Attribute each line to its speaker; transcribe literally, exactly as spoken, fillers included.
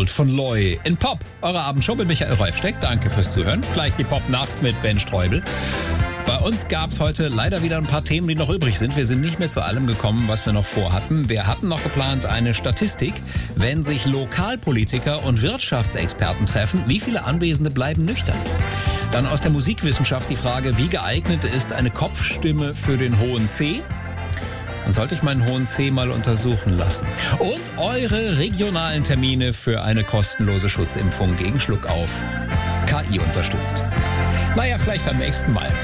Speaker 1: World von Loy in Pop. Eure Abendshow mit Michael Reifsteck. Danke fürs Zuhören. Gleich die Pop-Nacht mit Ben Streubel. Bei uns gab es heute leider wieder ein paar Themen, die noch übrig sind. Wir sind nicht mehr zu allem gekommen, was wir noch vorhatten. Wir hatten noch geplant eine Statistik, wenn sich Lokalpolitiker und Wirtschaftsexperten treffen, wie viele Anwesende bleiben nüchtern? Dann aus der Musikwissenschaft die Frage, wie geeignet ist eine Kopfstimme für den hohen C? Dann sollte ich meinen hohen C mal untersuchen lassen. Und eure regionalen Termine für eine kostenlose Schutzimpfung gegen Schluckauf. K I unterstützt. Naja, vielleicht beim nächsten Mal.